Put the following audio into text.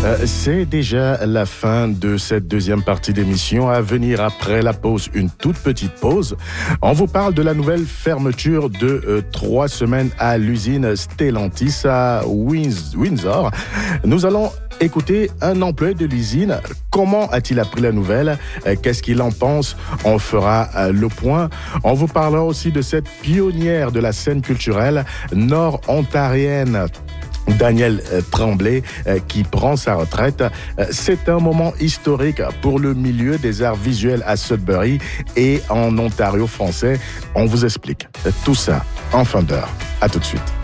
C'est déjà la fin de cette deuxième partie d'émission. À venir après la pause, une toute petite pause. On vous parle de la nouvelle fermeture de 3 semaines à l'usine Stellantis à Windsor. Nous allons écouter un employé de l'usine. Comment a-t-il appris la nouvelle? Qu'est-ce qu'il en pense? On fera le point. On vous parlera aussi de cette pionnière de la scène culturelle nord-ontarienne, Danielle Tremblay, qui prend sa retraite. C'est un moment historique pour le milieu des arts visuels à Sudbury et en Ontario français. On vous explique tout ça en fin d'heure. À tout de suite.